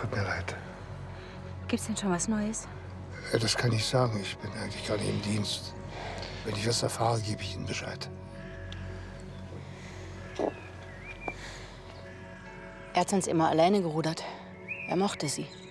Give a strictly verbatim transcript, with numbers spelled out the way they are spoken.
Tut mir leid. Gibt's denn schon was Neues? Äh, Das kann ich sagen. Ich bin eigentlich gerade im Dienst. Wenn ich was erfahre, gebe ich Ihnen Bescheid. Er hat sonst immer alleine gerudert. Er mochte sie.